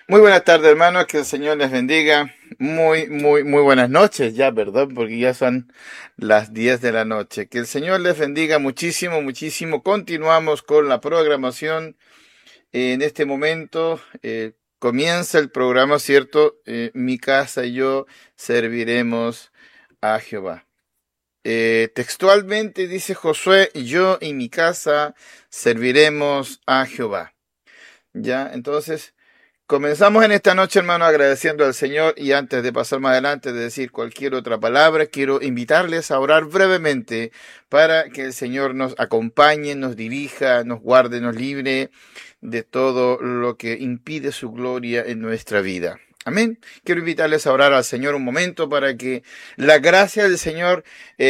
Muy buenas tardes, hermanos, que el Señor les bendiga. Muy buenas noches ya, ¿verdad? Porque ya son las 10 de la noche. Que el Señor les bendiga muchísimo. Continuamos con la programación. En este momento comienza el programa, ¿cierto? Mi casa y yo serviremos a Jehová. Textualmente dice Josué, yo y mi casa serviremos a Jehová. Ya, entonces... Comenzamos en esta noche, hermano, agradeciendo al Señor, y antes de pasar más adelante, de decir cualquier otra palabra, quiero invitarles a orar brevemente para que el Señor nos acompañe, nos dirija, nos guarde, nos libre de todo lo que impide su gloria en nuestra vida. Amén. Quiero invitarles a orar al Señor un momento para que la gracia del Señor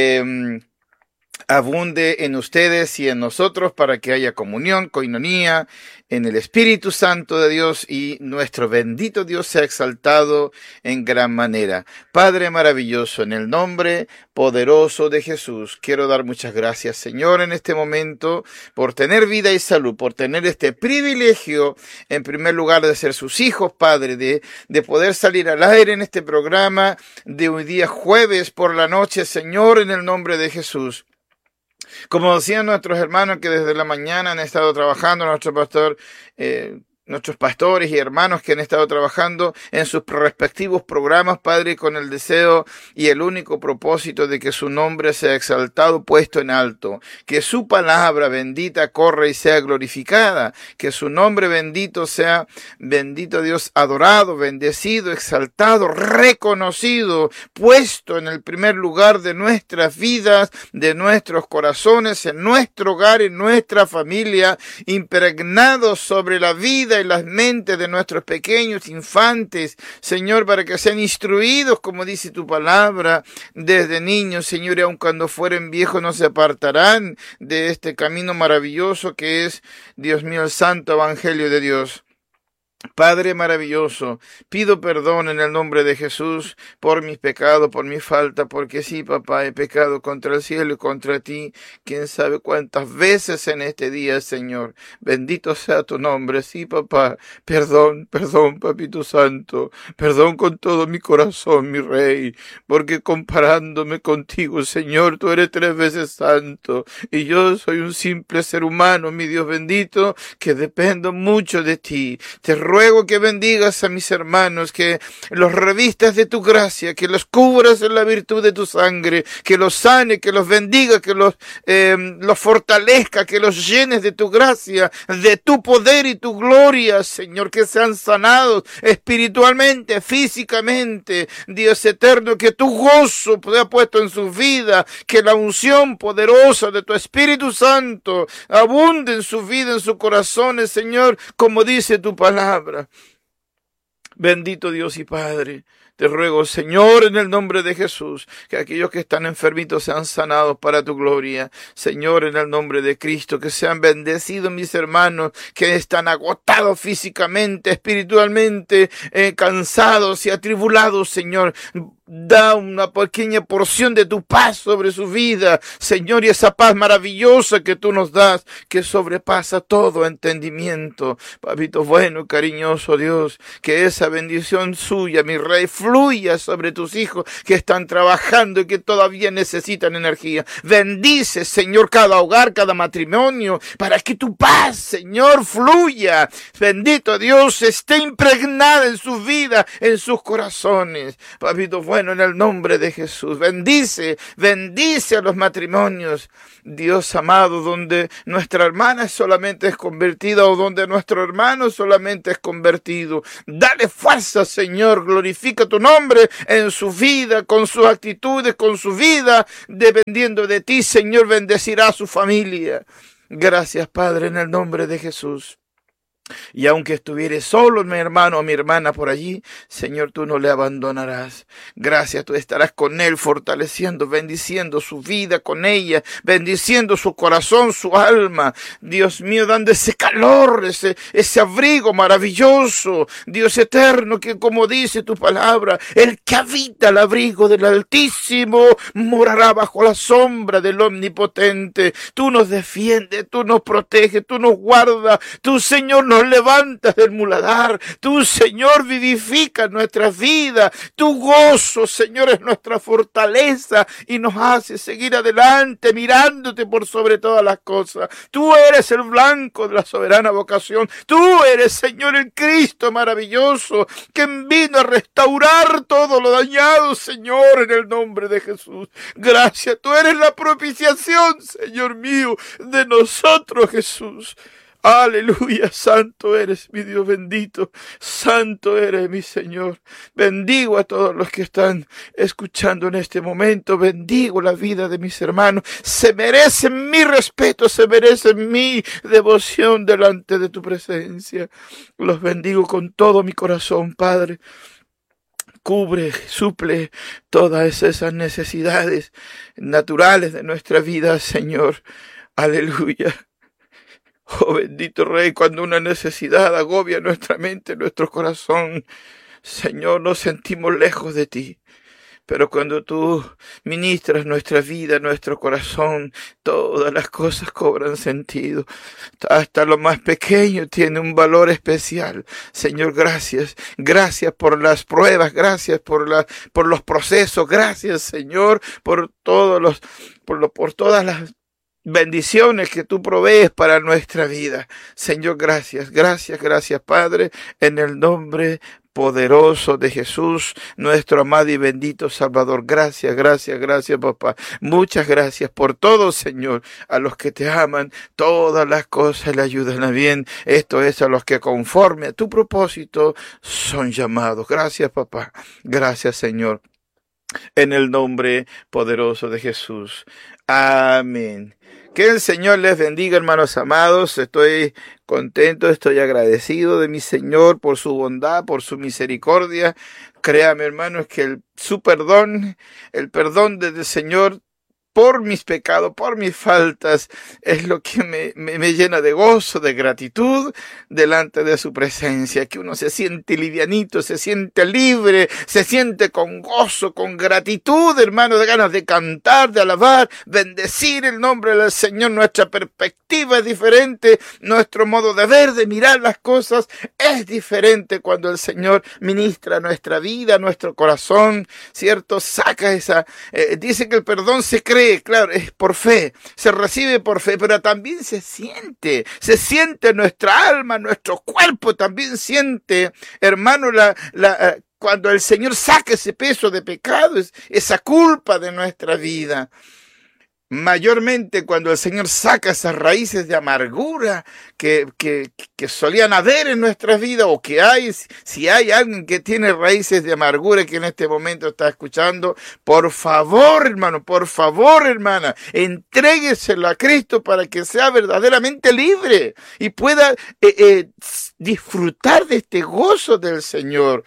abunde en ustedes y en nosotros, para que haya comunión, coinonía en el Espíritu Santo de Dios, y nuestro bendito Dios sea exaltado en gran manera. Padre maravilloso, en el nombre poderoso de Jesús, quiero dar muchas gracias, Señor, en este momento, por tener vida y salud, por tener este privilegio, en primer lugar, de ser sus hijos, Padre, de poder salir al aire en este programa de hoy día jueves por la noche, Señor, en el nombre de Jesús. Como decían nuestros hermanos que desde la mañana han estado trabajando, nuestros pastores y hermanos que han estado trabajando en sus respectivos programas, Padre, con el deseo y el único propósito de que su nombre sea exaltado, puesto en alto, que su palabra bendita corra y sea glorificada, que su nombre bendito sea, bendito Dios, adorado, bendecido, exaltado, reconocido, puesto en el primer lugar de nuestras vidas, de nuestros corazones, en nuestro hogar, en nuestra familia, impregnado sobre la vida y las mentes de nuestros pequeños infantes, Señor, para que sean instruidos, como dice tu palabra, desde niños, Señor, y aun cuando fueren viejos no se apartarán de este camino maravilloso que es, Dios mío, el santo evangelio de Dios. Padre maravilloso, pido perdón en el nombre de Jesús por mis pecados, por mi falta, porque sí, papá, he pecado contra el cielo y contra ti, quién sabe cuántas veces en este día, Señor. Bendito sea tu nombre, sí, papá. Perdón, papito santo, perdón con todo mi corazón, mi rey, porque comparándome contigo, Señor, tú eres 3 veces santo, y yo soy un simple ser humano, mi Dios bendito, que dependo mucho de ti. Te ruego que bendigas a mis hermanos, que los revistas de tu gracia, que los cubras en la virtud de tu sangre, que los sane, que los bendiga, que los fortalezca, que los llenes de tu gracia, de tu poder y tu gloria, Señor, que sean sanados espiritualmente, físicamente, Dios eterno, que tu gozo sea puesto en sus vidas, que la unción poderosa de tu Espíritu Santo abunde en su vida, en sus corazones, Señor, como dice tu palabra. Bendito Dios y Padre, te ruego, Señor, en el nombre de Jesús, que aquellos que están enfermitos sean sanados para tu gloria. Señor, en el nombre de Cristo, que sean bendecidos mis hermanos que están agotados físicamente, espiritualmente, cansados y atribulados, Señor. Da una pequeña porción de tu paz sobre su vida, Señor, y esa paz maravillosa que tú nos das, que sobrepasa todo entendimiento. Papito bueno, cariñoso Dios, que esa bendición suya, mi Rey, fluya sobre tus hijos que están trabajando y que todavía necesitan energía. Bendice, Señor, cada hogar, cada matrimonio, para que tu paz, Señor, fluya. Bendito Dios, esté impregnada en sus vidas, en sus corazones. Papito bueno, en el nombre de Jesús, bendice a los matrimonios, Dios amado, donde nuestra hermana solamente es convertida o donde nuestro hermano solamente es convertido. Dale fuerza, Señor, glorifica tu nombre en su vida, con sus actitudes, con su vida, dependiendo de ti, Señor, bendecirá a su familia. Gracias, Padre, en el nombre de Jesús. Y aunque estuviere solo mi hermano o mi hermana por allí, Señor, tú no le abandonarás. Gracias, tú estarás con él, fortaleciendo, bendiciendo su vida con ella, bendiciendo su corazón, su alma. Dios mío, dando ese calor, ese abrigo maravilloso. Dios eterno, que como dice tu palabra, el que habita el abrigo del Altísimo morará bajo la sombra del Omnipotente. Tú nos defiendes, tú nos proteges, tú nos guardas, tú, Señor, nos nos levantas del muladar. Tú, Señor, vivificas nuestras vidas. Tu gozo, Señor, es nuestra fortaleza y nos hace seguir adelante mirándote por sobre todas las cosas. Tú eres el blanco de la soberana vocación. Tú eres, Señor, el Cristo maravilloso, quien vino a restaurar todo lo dañado, Señor, en el nombre de Jesús. Gracias, tú eres la propiciación, Señor mío, de nosotros, Jesús. Aleluya, santo eres, mi Dios bendito, santo eres, mi Señor. Bendigo a todos los que están escuchando en este momento, bendigo la vida de mis hermanos. Se merecen mi respeto, se merecen mi devoción delante de tu presencia. Los bendigo con todo mi corazón, Padre. Cubre, suple todas esas necesidades naturales de nuestra vida, Señor. Aleluya. Oh bendito Rey, cuando una necesidad agobia nuestra mente, nuestro corazón, Señor, nos sentimos lejos de ti. Pero cuando tú ministras nuestra vida, nuestro corazón, todas las cosas cobran sentido. Hasta lo más pequeño tiene un valor especial. Señor, gracias. Gracias por las pruebas, gracias por los procesos, gracias, Señor, por todas las bendiciones que tú provees para nuestra vida. Señor, gracias, gracias, gracias, Padre, en el nombre poderoso de Jesús, nuestro amado y bendito Salvador. Gracias, gracias, gracias, papá. Muchas gracias por todo, Señor. A los que te aman, todas las cosas le ayudan a bien. Esto es a los que conforme a tu propósito son llamados. Gracias, papá. Gracias, Señor. En el nombre poderoso de Jesús. Amén. Que el Señor les bendiga, hermanos amados. Estoy contento, estoy agradecido de mi Señor por su bondad, por su misericordia. Créame, hermanos, que su perdón, el perdón del Señor por mis pecados, por mis faltas, es lo que me llena de gozo, de gratitud delante de su presencia, que uno se siente livianito, se siente libre, se siente con gozo, con gratitud, hermano, de ganas de cantar, de alabar, bendecir el nombre del Señor. Nuestra perspectiva es diferente, nuestro modo de ver, de mirar las cosas es diferente cuando el Señor ministra nuestra vida, nuestro corazón, ¿cierto? Saca dice que el perdón se cree, claro, es por fe, se recibe por fe, pero también se siente nuestra alma, nuestro cuerpo también siente, hermano, cuando el Señor saca ese peso de pecado, esa culpa de nuestra vida. Mayormente cuando el Señor saca esas raíces de amargura que solían haber en nuestras vidas, o que hay, si hay alguien que tiene raíces de amargura que en este momento está escuchando, por favor, hermano, por favor, hermana, entrégueselo a Cristo para que sea verdaderamente libre y pueda disfrutar de este gozo del Señor.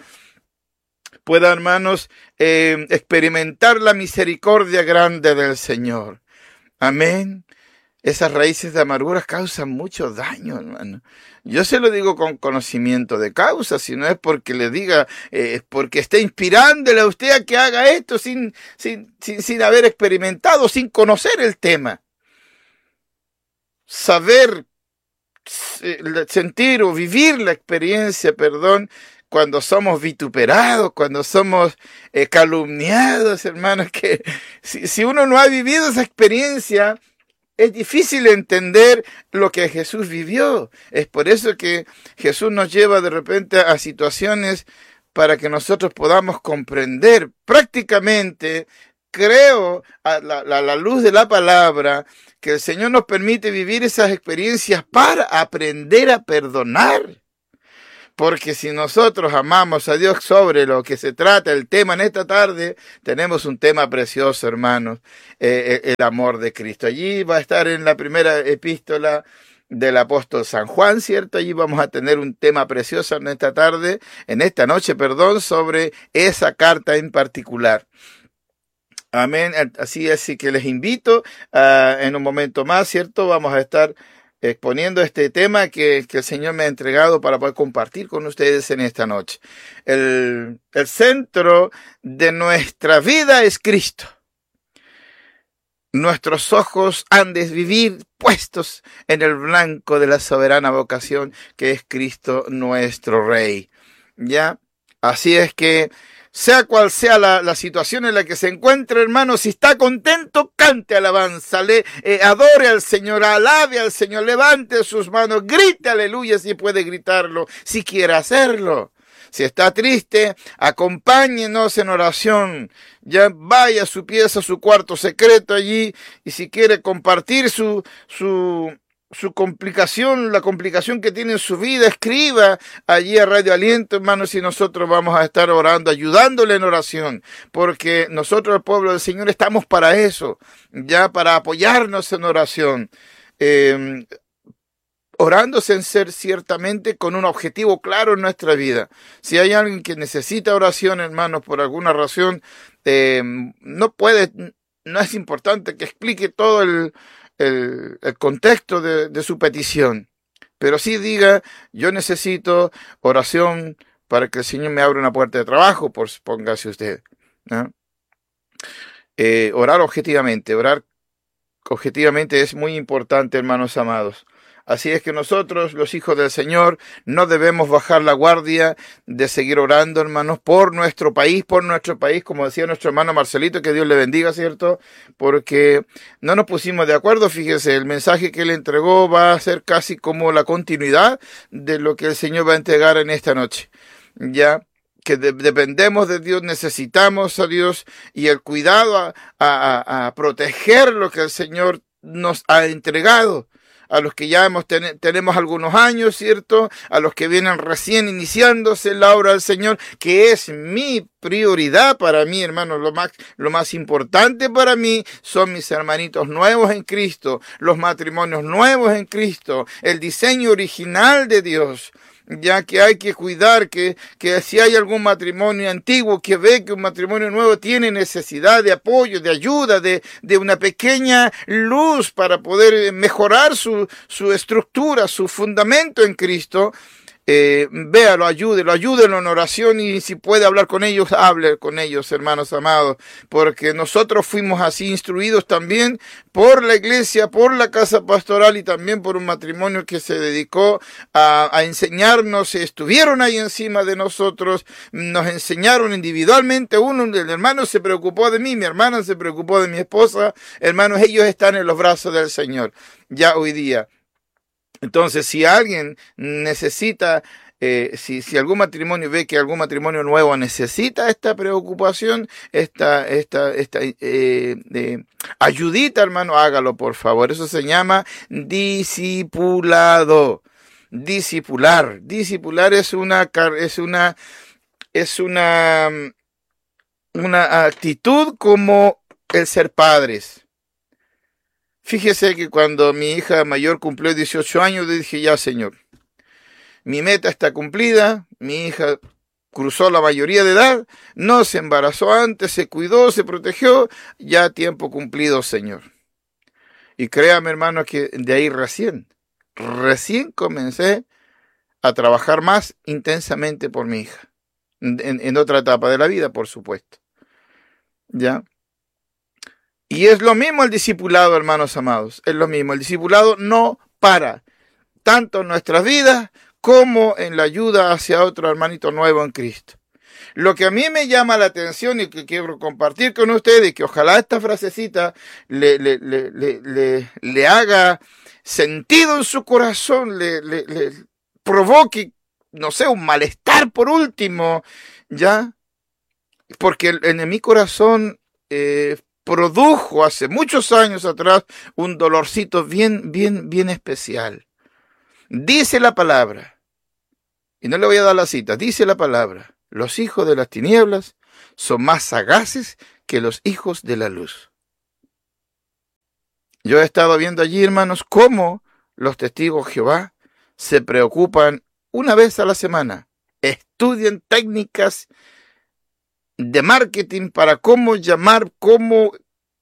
Pueda, hermanos, experimentar la misericordia grande del Señor. Amén. Esas raíces de amargura causan mucho daño, hermano. Yo se lo digo con conocimiento de causa, si no es porque le diga, porque está inspirándole a usted a que haga esto sin haber experimentado, sin conocer el tema. Saber, sentir o vivir la experiencia, cuando somos vituperados, cuando somos calumniados, hermanos, que si uno no ha vivido esa experiencia, es difícil entender lo que Jesús vivió. Es por eso que Jesús nos lleva de repente a situaciones para que nosotros podamos comprender. Prácticamente, creo, a la luz de la palabra, que el Señor nos permite vivir esas experiencias para aprender a perdonar. Porque si nosotros amamos a Dios sobre lo que se trata el tema en esta tarde, tenemos un tema precioso, hermanos, el amor de Cristo. Allí va a estar en la primera epístola del apóstol San Juan, ¿cierto? Allí vamos a tener un tema precioso en esta noche, sobre esa carta en particular. Amén. Así que les invito en un momento más, ¿cierto? Vamos a estar exponiendo este tema que el Señor me ha entregado para poder compartir con ustedes en esta noche. El centro de nuestra vida es Cristo. Nuestros ojos han de vivir puestos en el blanco de la soberana vocación que es Cristo nuestro Rey. ¿Ya? Así es que, sea cual sea la situación en la que se encuentre, hermano, si está contento, cante alabanza, adore al Señor, alabe al Señor, levante sus manos, grite aleluya si puede gritarlo, si quiere hacerlo. Si está triste, acompáñenos en oración. Ya vaya a su pieza, a su cuarto secreto allí, y si quiere compartir su complicación, la complicación que tiene en su vida, escriba allí a Radio Aliento, hermanos, y nosotros vamos a estar orando, ayudándole en oración, porque nosotros, el pueblo del Señor, estamos para eso, ya para apoyarnos en oración. Orándose en ser ciertamente con un objetivo claro en nuestra vida. Si hay alguien que necesita oración, hermanos, por alguna razón, no es importante que explique todo el contexto de su petición, pero sí diga: yo necesito oración para que el Señor me abra una puerta de trabajo, póngase usted, ¿no? Orar objetivamente es muy importante, hermanos amados. Así es que nosotros, los hijos del Señor, no debemos bajar la guardia de seguir orando, hermanos, por nuestro país, como decía nuestro hermano Marcelito, que Dios le bendiga, ¿cierto? Porque no nos pusimos de acuerdo. Fíjese, el mensaje que él entregó va a ser casi como la continuidad de lo que el Señor va a entregar en esta noche, ya que dependemos de Dios, necesitamos a Dios y el cuidado a proteger lo que el Señor nos ha entregado. A los que ya tenemos algunos años, ¿cierto? A los que vienen recién iniciándose la obra del Señor, que es mi prioridad para mí, hermanos. Lo más importante para mí son mis hermanitos nuevos en Cristo, los matrimonios nuevos en Cristo, el diseño original de Dios. Ya que hay que cuidar que si hay algún matrimonio antiguo que ve que un matrimonio nuevo tiene necesidad de apoyo, de ayuda, de una pequeña luz para poder mejorar su estructura, su fundamento en Cristo, véalo, ayúdelo en oración, y si puede hablar con ellos, hable con ellos, hermanos amados, porque nosotros fuimos así instruidos también por la iglesia, por la casa pastoral y también por un matrimonio que se dedicó a enseñarnos, estuvieron ahí encima de nosotros, nos enseñaron individualmente. El hermano se preocupó de mí, mi hermana se preocupó de mi esposa, hermanos, ellos están en los brazos del Señor ya hoy día. Entonces, si alguien necesita, si algún matrimonio ve que algún matrimonio nuevo necesita esta preocupación, esta ayudita, hermano, hágalo, por favor. Eso se llama discipulado. Discipular es una actitud como el ser padres. Fíjese que cuando mi hija mayor cumplió 18 años, le dije: ya, Señor, mi meta está cumplida. Mi hija cruzó la mayoría de edad, no se embarazó antes, se cuidó, se protegió, ya tiempo cumplido, Señor. Y créame, hermano, que de ahí recién comencé a trabajar más intensamente por mi hija, en otra etapa de la vida, por supuesto. ¿Ya? Y es lo mismo el discipulado, hermanos amados, es lo mismo. El discipulado no para, tanto en nuestras vidas como en la ayuda hacia otro hermanito nuevo en Cristo. Lo que a mí me llama la atención y que quiero compartir con ustedes, y que ojalá esta frasecita le haga sentido en su corazón, le provoque, no sé, un malestar por último, ¿ya? Porque en mi corazón produjo hace muchos años atrás un dolorcito bien especial. Dice la palabra, y no le voy a dar la cita, dice la palabra: los hijos de las tinieblas son más sagaces que los hijos de la luz. Yo he estado viendo allí, hermanos, cómo los testigos de Jehová se preocupan una vez a la semana, estudian técnicas de marketing para cómo llamar, cómo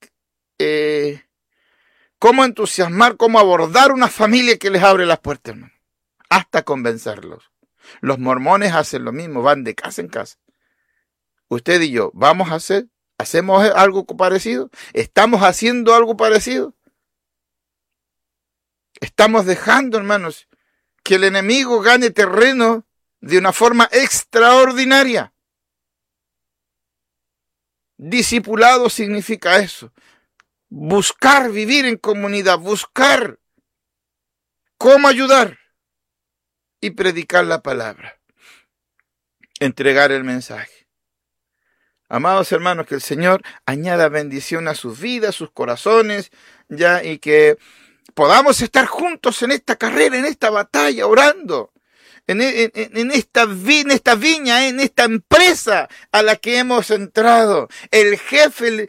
entusiasmar, cómo abordar una familia que les abre las puertas, hermano, hasta convencerlos. Los mormones hacen lo mismo, van de casa en casa. Usted y yo vamos a hacer ¿Hacemos algo parecido? ¿Estamos haciendo algo parecido? Estamos dejando, hermanos, que el enemigo gane terreno de una forma extraordinaria. Discipulado significa eso. Buscar vivir en comunidad, buscar cómo ayudar y predicar la palabra. Entregar el mensaje. Amados hermanos, que el Señor añada bendición a sus vidas, sus corazones, ya, y que podamos estar juntos en esta carrera, en esta batalla, orando, en esta viña, en esta empresa a la que hemos entrado. El jefe,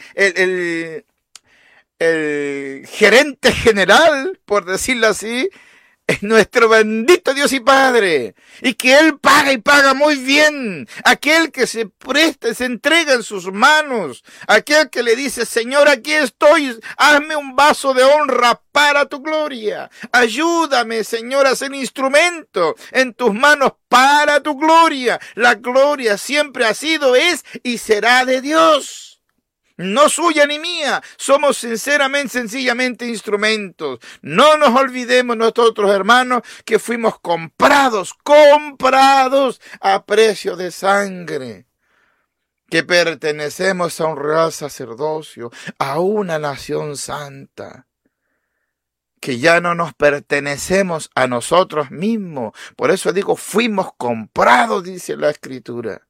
el gerente general, por decirlo así, es nuestro bendito Dios y Padre, y que Él paga y paga muy bien. Aquel que se presta, se entrega en sus manos, aquel que le dice: Señor, aquí estoy, hazme un vaso de honra para tu gloria. Ayúdame, Señor, a ser instrumento en tus manos para tu gloria. La gloria siempre ha sido, es y será de Dios. No suya ni mía, somos sencillamente instrumentos. No nos olvidemos nosotros, hermanos, que fuimos comprados a precio de sangre, que pertenecemos a un real sacerdocio, a una nación santa, que ya no nos pertenecemos a nosotros mismos. Por eso digo, fuimos comprados, dice la Escritura.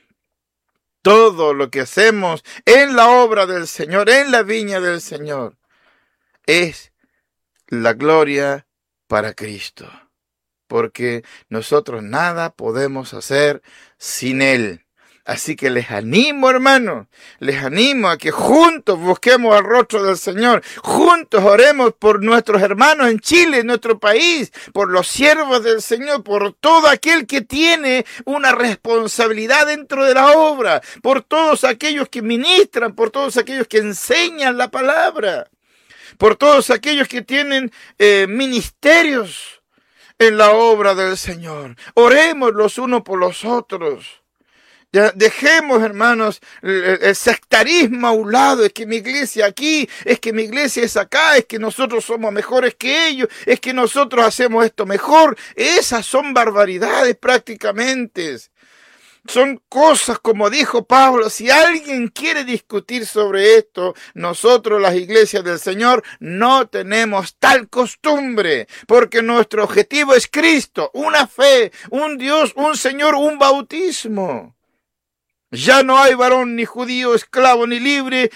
Todo lo que hacemos en la obra del Señor, en la viña del Señor, es la gloria para Cristo. Porque nosotros nada podemos hacer sin Él. Así que les animo, hermanos, les animo a que juntos busquemos el rostro del Señor. Juntos oremos por nuestros hermanos en Chile, en nuestro país, por los siervos del Señor, por todo aquel que tiene una responsabilidad dentro de la obra, por todos aquellos que ministran, por todos aquellos que enseñan la palabra, por todos aquellos que tienen ministerios en la obra del Señor. Oremos los unos por los otros. Ya dejemos, hermanos, el sectarismo a un lado. Es que mi iglesia aquí, es que mi iglesia es acá, es que nosotros somos mejores que ellos, es que nosotros hacemos esto mejor. Esas son barbaridades prácticamente. Son cosas, como dijo Pablo, si alguien quiere discutir sobre esto, nosotros, las iglesias del Señor, no tenemos tal costumbre, porque nuestro objetivo es Cristo, una fe, un Dios, un Señor, un bautismo. Ya no hay varón ni judío, esclavo ni libre,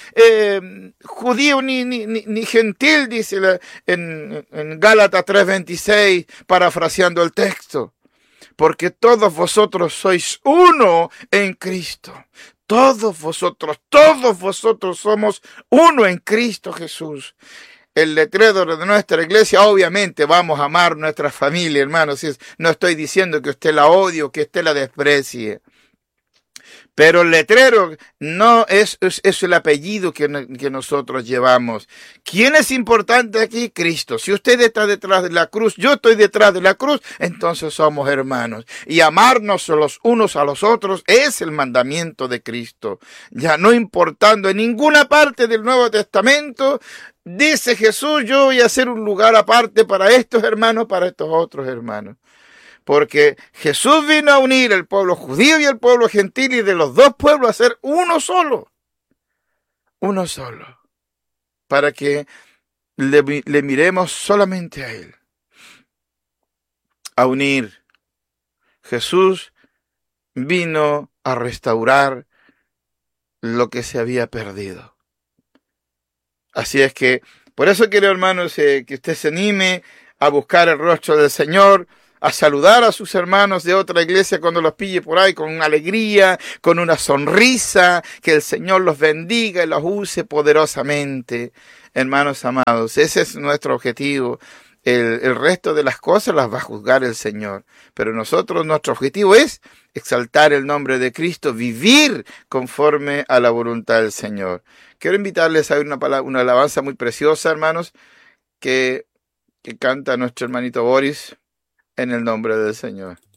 judío ni gentil, dice en Gálatas 3:26, parafraseando el texto. Porque todos vosotros sois uno en Cristo. Todos vosotros somos uno en Cristo Jesús. El letrero de nuestra iglesia, obviamente vamos a amar nuestra familia, hermanos. No estoy diciendo que usted la odie o que usted la desprecie. Pero el letrero no es el apellido que nosotros llevamos. ¿Quién es importante aquí? Cristo. Si usted está detrás de la cruz, yo estoy detrás de la cruz, entonces somos hermanos. Y amarnos los unos a los otros es el mandamiento de Cristo. Ya no importando en ninguna parte del Nuevo Testamento, dice Jesús: yo voy a hacer un lugar aparte para estos hermanos, para estos otros hermanos. Porque Jesús vino a unir el pueblo judío y el pueblo gentil, y de los dos pueblos a ser uno solo, para que le miremos solamente a Él, a unir. Jesús vino a restaurar lo que se había perdido. Así es que, por eso quiero, hermanos, que usted se anime a buscar el rostro del Señor, a saludar a sus hermanos de otra iglesia cuando los pille por ahí con una alegría, con una sonrisa, que el Señor los bendiga y los use poderosamente. Hermanos amados, ese es nuestro objetivo. El resto de las cosas las va a juzgar el Señor. Pero nosotros, nuestro objetivo es exaltar el nombre de Cristo, vivir conforme a la voluntad del Señor. Quiero invitarles a oír una alabanza muy preciosa, hermanos, que canta nuestro hermanito Boris, en el nombre del Señor.